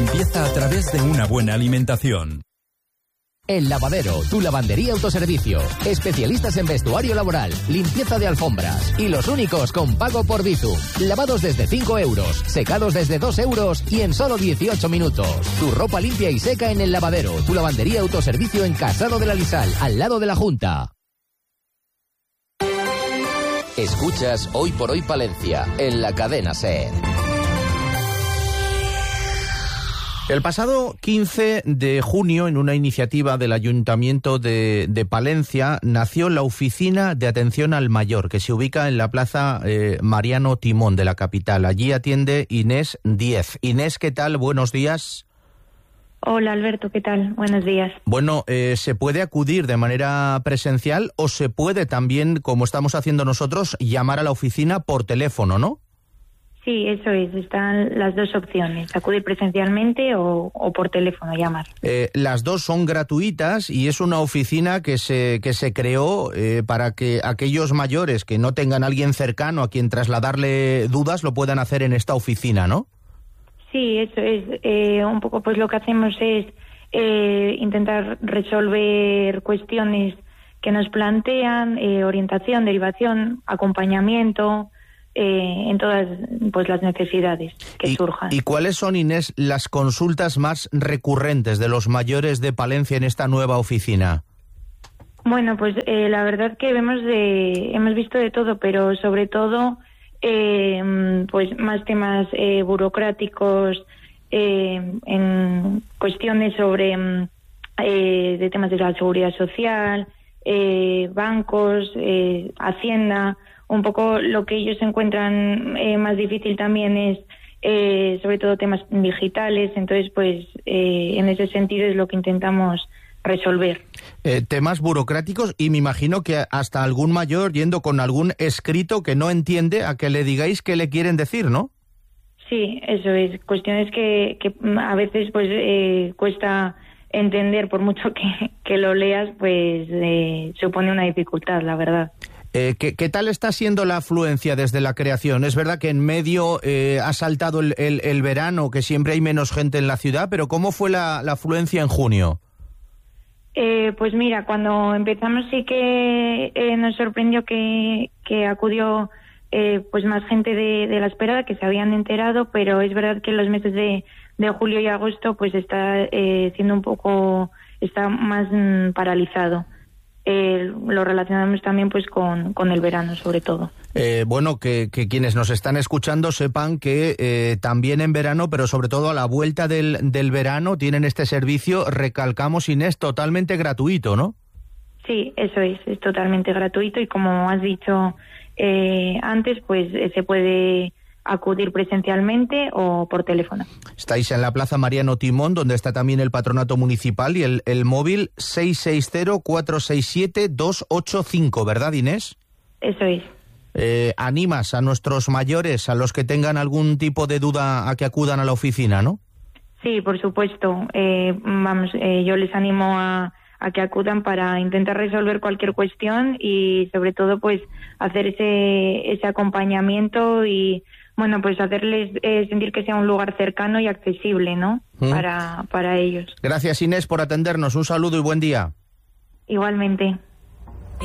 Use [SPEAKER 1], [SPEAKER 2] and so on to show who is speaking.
[SPEAKER 1] limpieza a través de una buena alimentación.
[SPEAKER 2] El Lavadero, tu lavandería autoservicio. Especialistas en vestuario laboral, limpieza de alfombras y los únicos con pago por Bizum. Lavados desde 5 euros, secados desde 2 euros y en solo 18 minutos. Tu ropa limpia y seca en El Lavadero, tu lavandería autoservicio en Casado de la Lisal, al lado de la Junta. Escuchas Hoy por Hoy Palencia, en la cadena SER.
[SPEAKER 3] El pasado 15 de junio, en una iniciativa del Ayuntamiento de Palencia, nació la Oficina de Atención al Mayor, que se ubica en la Plaza Mariano Timón de la capital. Allí atiende Inés Díez. Inés, ¿qué tal? Buenos días.
[SPEAKER 4] Hola, Alberto, ¿qué tal? Buenos días.
[SPEAKER 3] Bueno, ¿se puede acudir de manera presencial o se puede también, como estamos haciendo nosotros, llamar a la oficina por teléfono, no?
[SPEAKER 4] Sí, eso es. Están las dos opciones, acudir presencialmente o por teléfono, llamar.
[SPEAKER 3] Las dos son gratuitas y es una oficina que se creó para que aquellos mayores que no tengan a alguien cercano a quien trasladarle dudas lo puedan hacer en esta oficina, ¿no?
[SPEAKER 4] Sí, eso es. Un poco pues lo que hacemos es intentar resolver cuestiones que nos plantean, orientación, derivación, acompañamiento, en todas pues las necesidades que surjan.
[SPEAKER 3] ¿Y cuáles son, Inés, las consultas más recurrentes de los mayores de Palencia en esta nueva oficina?
[SPEAKER 4] Bueno, pues la verdad que hemos visto de todo, pero sobre todo pues más temas burocráticos, en cuestiones sobre de temas de la seguridad social, bancos, Hacienda. Un poco lo que ellos encuentran más difícil también es sobre todo temas digitales. Entonces pues en ese sentido es lo que intentamos resolver.
[SPEAKER 3] Temas burocráticos, y me imagino que hasta algún mayor yendo con algún escrito que no entiende a que le digáis qué le quieren decir, ¿no?
[SPEAKER 4] Sí, eso es. Cuestiones que a veces pues cuesta entender, por mucho que lo leas, pues supone una dificultad, la verdad.
[SPEAKER 3] ¿Qué tal está siendo la afluencia desde la creación? Es verdad que en medio ha saltado el verano, que siempre hay menos gente en la ciudad, pero ¿cómo fue la afluencia en junio?
[SPEAKER 4] Pues mira, cuando empezamos sí que nos sorprendió que acudió pues más gente de la esperada, que se habían enterado, pero es verdad que en los meses de julio y agosto pues está siendo está más paralizado. Lo relacionamos también pues con el verano, sobre todo.
[SPEAKER 3] Bueno, que quienes nos están escuchando sepan que también en verano, pero sobre todo a la vuelta del verano, tienen este servicio, recalcamos, Inés, totalmente gratuito, ¿no?
[SPEAKER 4] Sí, eso es totalmente gratuito, y como has dicho antes, pues se puede acudir presencialmente o por teléfono.
[SPEAKER 3] Estáis en la Plaza Mariano Timón, donde está también el Patronato Municipal, y el móvil 660-467-285, ¿verdad, Inés?
[SPEAKER 4] Eso es.
[SPEAKER 3] Animas a nuestros mayores, a los que tengan algún tipo de duda, a que acudan a la oficina, ¿no?
[SPEAKER 4] Sí, por supuesto. Yo les animo a que acudan para intentar resolver cualquier cuestión y sobre todo pues hacer ese acompañamiento y bueno, pues hacerles sentir que sea un lugar cercano y accesible, ¿no? Para ellos.
[SPEAKER 3] Gracias, Inés, por atendernos. Un saludo y buen día.
[SPEAKER 4] Igualmente.